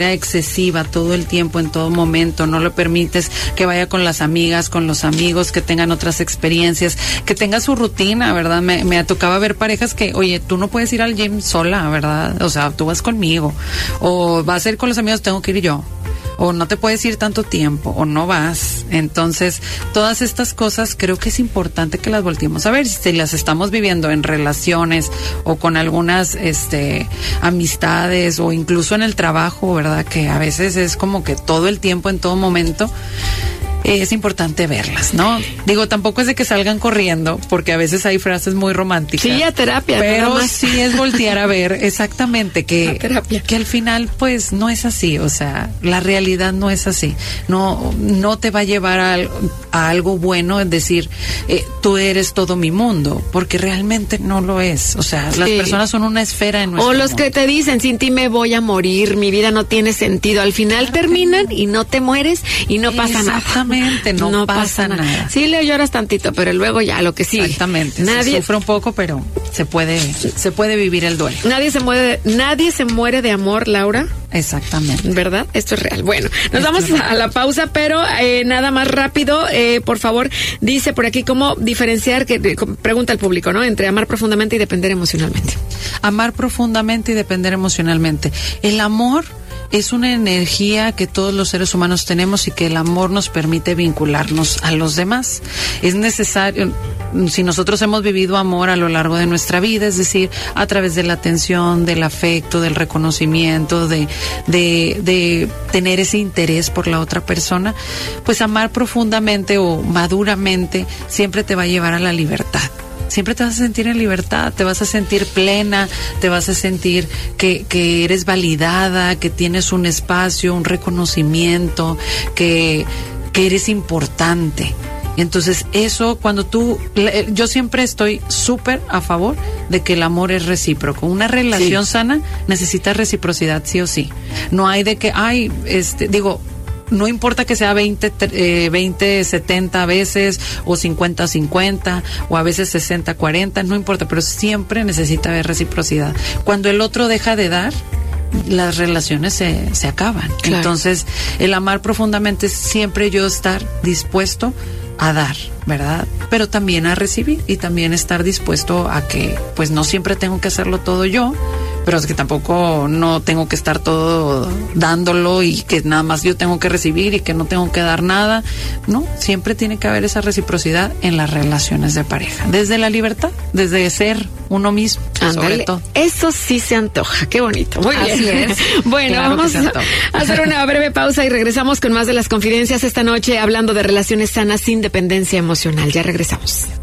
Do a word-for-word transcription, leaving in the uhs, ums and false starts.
excesiva todo el tiempo, en todo momento, no lo permites que vaya con las amigas, con los amigos, que tengan otras experiencias, que tenga su rutina, ¿verdad? Me, me tocaba ver parejas que, oye, tú no puedes ir al gym sola, ¿verdad? O sea, tú vas conmigo, o vas a ir con los amigos, tengo que ir yo, o no te puedes ir tanto tiempo, o no vas. Entonces, todas estas cosas creo que es importante que las volteemos a ver, si las estamos viviendo en relaciones o con algunas este amistades o incluso en el trabajo, ¿verdad? Que a veces es como que todo el tiempo, en todo momento. Es importante verlas, ¿no? Digo, tampoco es de que salgan corriendo, porque a veces hay frases muy románticas. Sí, a terapia. Pero sí es voltear a ver exactamente que, que al final, pues, no es así. O sea, la realidad no es así. No, no te va a llevar a, a algo bueno, es decir, eh, tú eres todo mi mundo, porque realmente no lo es. O sea, sí. Las personas son una esfera en nuestro O los mundo. que te dicen, sin ti me voy a morir, mi vida no tiene sentido. Al final claro terminan y no te mueres y no pasa nada. Exactamente. No, no pasa, pasa nada. nada. Sí le lloras tantito, pero luego ya lo que sigue. Exactamente. Nadie se sufre un poco, pero se puede, se puede vivir el duelo. Nadie se muere, nadie se muere de amor, Laura. Exactamente. ¿Verdad? Esto es real. Bueno, nos Esto vamos a la pausa, pero eh, nada más rápido, eh, por favor, dice por aquí cómo diferenciar, que eh, pregunta el público, ¿no? Entre amar profundamente y depender emocionalmente. Amar profundamente y depender emocionalmente. El amor es una energía que todos los seres humanos tenemos y que el amor nos permite vincularnos a los demás. Es necesario, si nosotros hemos vivido amor a lo largo de nuestra vida, es decir, a través de la atención, del afecto, del reconocimiento, de, de, de tener ese interés por la otra persona, pues amar profundamente o maduramente siempre te va a llevar a la libertad. Siempre te vas a sentir en libertad, te vas a sentir plena, te vas a sentir que, que eres validada, que tienes un espacio, un reconocimiento, que, que eres importante. Entonces eso, cuando tú, yo siempre estoy súper a favor de que el amor es recíproco. Una relación sí. sana necesita reciprocidad sí o sí. No hay de que, ay, este, digo, no importa que sea veinte, eh, veinte, setenta veces, o cincuenta, cincuenta, o a veces sesenta, cuarenta, no importa, pero siempre necesita haber reciprocidad. Cuando el otro deja de dar, las relaciones se, se acaban. Claro. Entonces, el amar profundamente es siempre yo estar dispuesto a dar, ¿verdad? Pero también a recibir y también estar dispuesto a que, pues no siempre tengo que hacerlo todo yo, pero es que tampoco no tengo que estar todo dándolo y que nada más yo tengo que recibir y que no tengo que dar nada. No, siempre tiene que haber esa reciprocidad en las relaciones de pareja. Desde la libertad, desde ser uno mismo, Andale, sobre todo. Eso sí se antoja, qué bonito. Muy Así bien. Es. Bueno, Claro vamos a hacer una breve pausa y regresamos con más de las confidencias esta noche hablando de relaciones sanas sin dependencia emocional. Ya regresamos.